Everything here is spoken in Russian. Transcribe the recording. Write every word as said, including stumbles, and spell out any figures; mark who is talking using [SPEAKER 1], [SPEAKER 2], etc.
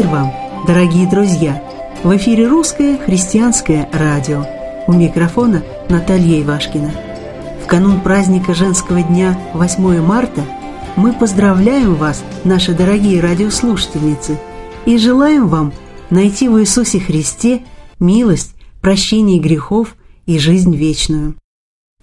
[SPEAKER 1] вам, дорогие друзья! В эфире Русское христианское радио. У микрофона Наталья Ивашкина. В канун праздника женского дня восьмое марта мы поздравляем вас, наши дорогие радиослушательницы, и желаем вам найти в Иисусе Христе милость, прощение грехов и жизнь вечную.